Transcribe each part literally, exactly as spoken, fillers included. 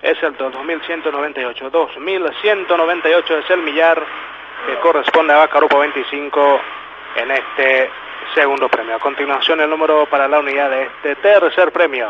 es el dos mil ciento noventa y ocho. dos mil ciento noventa y ocho es el millar que corresponde a Vaca Grupo veinticinco en este segundo premio. A continuación el número para la unidad de este tercer premio.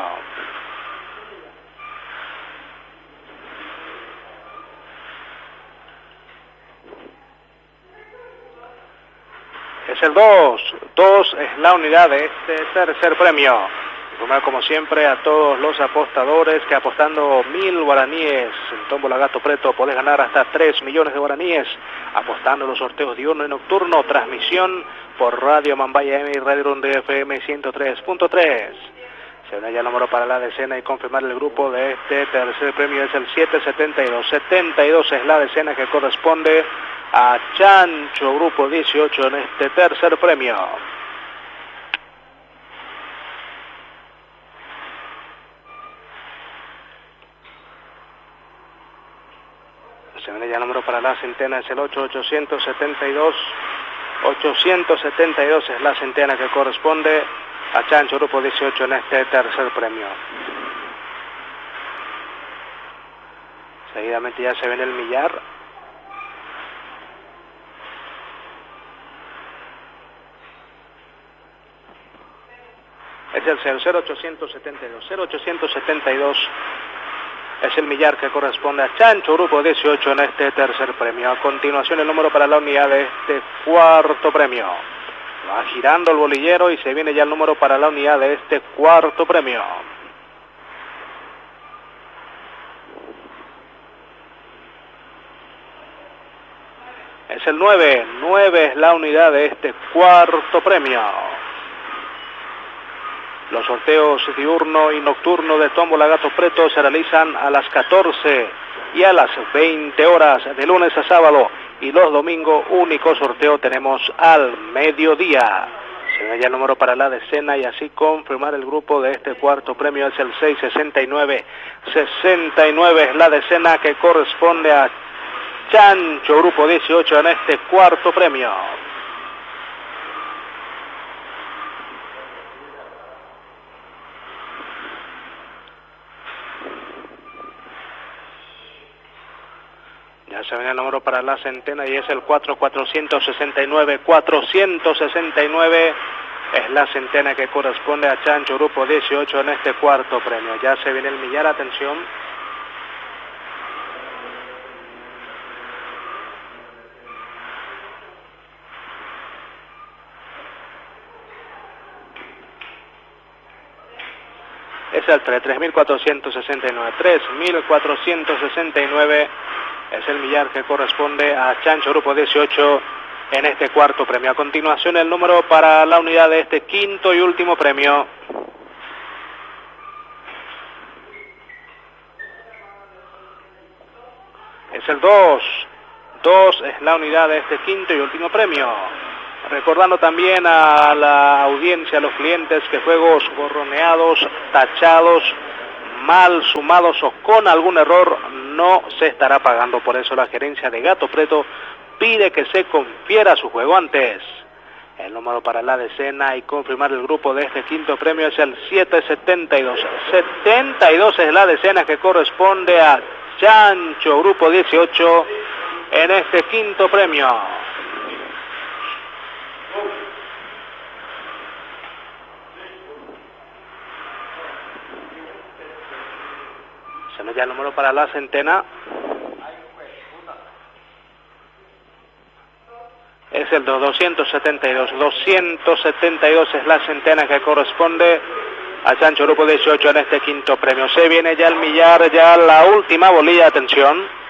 Es el dos. dos es la unidad de este tercer premio. Informar como siempre a todos los apostadores que apostando mil guaraníes en tómbola Gato Preto podés ganar hasta tres millones de guaraníes apostando los sorteos diurno y nocturno. Transmisión por Radio Mambaya M y Radio Runde F M ciento tres punto tres. Se une ya el número para la decena y confirmar el grupo de este tercer premio es el siete setenta y dos. setenta y dos es la decena que corresponde a Chancho Grupo dieciocho en este tercer premio. Se viene ya el número para la centena, es el ocho ochocientos setenta y dos. ochocientos setenta y dos es la centena que corresponde a Chancho Grupo dieciocho en este tercer premio. Seguidamente ya se viene el millar. Es el cero ochocientos setenta y dos. cero ochocientos setenta y dos es el millar que corresponde a Chancho Grupo dieciocho en este tercer premio. A continuación el número para la unidad de este cuarto premio. Va girando el bolillero y se viene ya el número para la unidad de este cuarto premio. Es el nueve. nueve es la unidad de este cuarto premio. Los sorteos diurno y nocturno de tómbola Gato Preto se realizan a las catorce y a las veinte horas de lunes a sábado, y los domingos único sorteo tenemos al mediodía. Se ve ya el número para la decena y así confirmar el grupo de este cuarto premio es el seis sesenta y nueve. sesenta y nueve es la decena que corresponde a Chancho Grupo dieciocho en este cuarto premio. Ya se viene el número para la centena y es el cuatro cuatrocientos sesenta y nueve. cuatrocientos sesenta y nueve es la centena que corresponde a Chancho Grupo dieciocho en este cuarto premio. Ya se viene el millar, atención. Es el tres mil cuatrocientos sesenta y nueve. tres mil cuatrocientos sesenta y nueve es el millar que corresponde a Chancho Grupo dieciocho en este cuarto premio. A continuación el número para la unidad de este quinto y último premio. Es el dos. dos es la unidad de este quinto y último premio. Recordando también a la audiencia, a los clientes, que juegos borroneados, tachados, mal sumados o con algún error no se estará pagando. Por eso la gerencia de Gato Preto pide que se confiera su juego antes. El número para la decena y confirmar el grupo de este quinto premio es el siete setenta y dos. setenta y dos es la decena que corresponde a Chancho Grupo dieciocho en este quinto premio. Se nos da el número para la centena. Es el doscientos setenta y dos. doscientos setenta y dos es la centena que corresponde a Chancho Grupo dieciocho en este quinto premio. Se viene ya el millar, ya la última bolilla, atención.